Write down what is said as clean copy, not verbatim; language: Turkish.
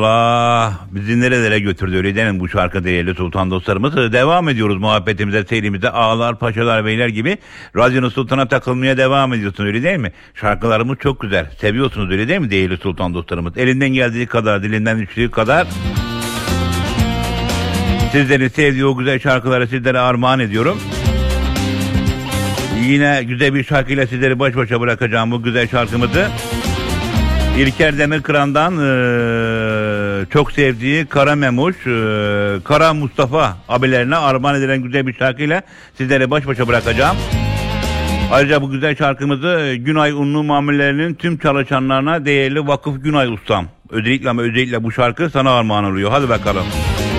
Allah bizi nerelere götürdü öyle değil mi bu şarkı değerli sultan dostlarımız. Devam ediyoruz muhabbetimize, seyrimize, ağalar, paşalar, beyler gibi radyonun sultana takılmaya devam ediyorsun öyle değil mi? Şarkılarımız çok güzel, seviyorsunuz öyle değil mi değerli sultan dostlarımız? Elinden geldiği kadar, dilinden düştüğü kadar sizlerin sevdiği o güzel şarkıları sizlere armağan ediyorum. Yine güzel bir şarkıyla sizleri baş başa bırakacağım bu güzel şarkımızı. İlker Demirkıran'dan çok sevdiği Kara Memuş, Kara Mustafa abilerine armağan edilen güzel bir şarkıyla sizlere baş başa bırakacağım. Ayrıca bu güzel şarkımızı Günay Unlu Mamullerinin tüm çalışanlarına değerli Vakıf Günay Ustam. Özellikle bu şarkı sana armağan oluyor. Hadi bakalım.